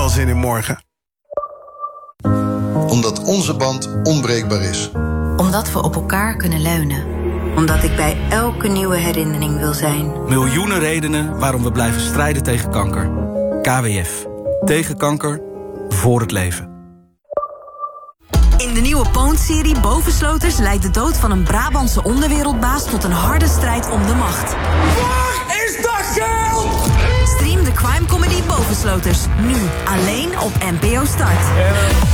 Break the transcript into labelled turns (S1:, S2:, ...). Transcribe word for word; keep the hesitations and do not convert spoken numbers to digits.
S1: wel zin in morgen.
S2: Omdat onze band onbreekbaar is.
S3: Omdat we op elkaar kunnen leunen. Omdat ik bij elke nieuwe herinnering wil zijn.
S4: Miljoenen redenen waarom we blijven strijden tegen kanker. K W F. Tegen kanker. Voor het leven.
S5: In de nieuwe Poont-serie Bovensloters leidt de dood van een Brabantse onderwereldbaas tot een harde strijd om de macht.
S6: Waar is dat geld?
S5: Stream de crime comedy Bovensloters. Nu alleen op N P O Start.